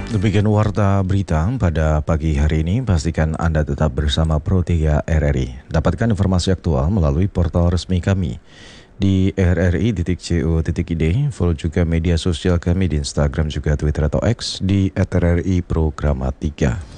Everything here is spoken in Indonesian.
Demikian warta berita pada pagi hari ini. Pastikan Anda tetap bersama Pro3 RRI. Dapatkan informasi aktual melalui portal resmi kami di rri.co.id. Follow juga media sosial kami di Instagram juga Twitter atau X di @rri Programa 3.